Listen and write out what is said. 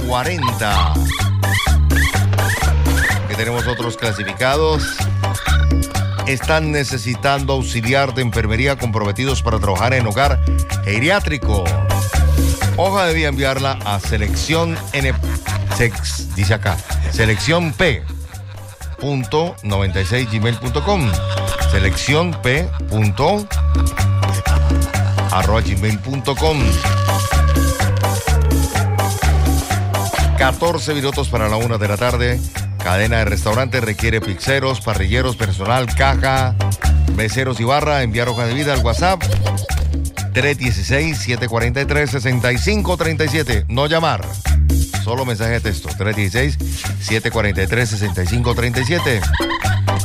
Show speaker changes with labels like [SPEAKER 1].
[SPEAKER 1] 40. Aquí tenemos otros clasificados. Están necesitando auxiliar de enfermería comprometidos para trabajar en hogar geriátrico. Hoja debía enviarla a selección dice acá, selección p.96gmail.com. Selección p.gmail.com. 14 minutos para la 1 de la tarde. Cadena de restaurantes requiere pizzeros, parrilleros, personal, caja, meseros y barra. Enviar hoja de vida al WhatsApp 316-743-6537. No llamar, solo mensaje de texto 316-743-6537.